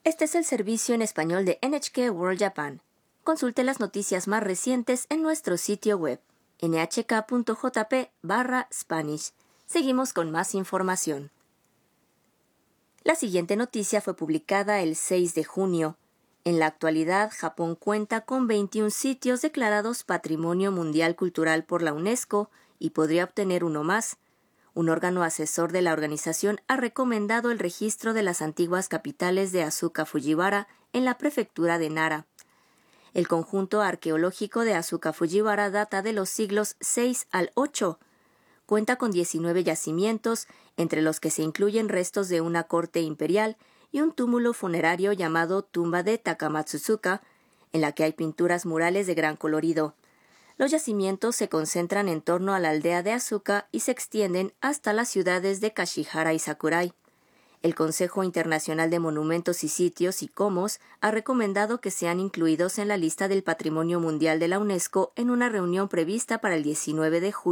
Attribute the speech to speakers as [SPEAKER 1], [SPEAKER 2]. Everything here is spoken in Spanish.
[SPEAKER 1] Este es el servicio en español de NHK World Japan. Consulte las noticias más recientes en nuestro sitio web, nhk.jp/Spanish. Seguimos con más información. La siguiente noticia fue publicada el 6 de junio. En la actualidad, Japón cuenta con 21 sitios declarados Patrimonio Mundial Cultural por la UNESCO y podría obtener uno más. Un órgano asesor de la organización ha recomendado el registro de las antiguas capitales de Asuka Fujiwara en la prefectura de Nara. El conjunto arqueológico de Asuka Fujiwara data de los siglos VI al VIII. Cuenta con 19 yacimientos, entre los que se incluyen restos de una corte imperial y un túmulo funerario llamado Tumba de Takamatsusuka, en la que hay pinturas murales de gran colorido. Los yacimientos se concentran en torno a la aldea de Asuka y se extienden hasta las ciudades de Kashihara y Sakurai. El Consejo Internacional de Monumentos y Sitios, ICOMOS, ha recomendado que sean incluidos en la lista del Patrimonio Mundial de la UNESCO en una reunión prevista para el 19 de julio.